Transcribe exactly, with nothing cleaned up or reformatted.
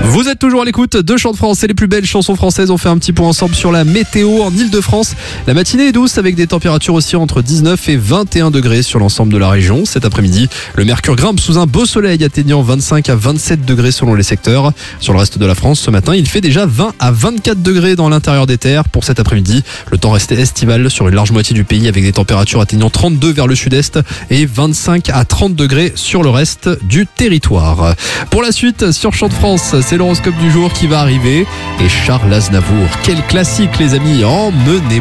Vous êtes toujours à l'écoute de Chant de France, c'est les plus belles chansons françaises. On fait un petit point ensemble sur la météo en Ile-de-France. La matinée est douce avec des températures aussi entre dix-neuf et vingt et un degrés sur l'ensemble de la région. Cet après-midi, le mercure grimpe sous un beau soleil atteignant vingt-cinq à vingt-sept degrés selon les secteurs. Sur le reste de la France, ce matin, il fait déjà vingt à vingt-quatre degrés dans l'intérieur des terres. Pour cet après-midi, le temps restait estival sur une large moitié du pays avec des températures atteignant trente-deux vers le sud-est et vingt-cinq à trente degrés sur le reste du territoire. Pour la suite, sur Chant de France, c'est l'horoscope du jour qui va arriver et Charles Aznavour. Quel classique les amis, emmenez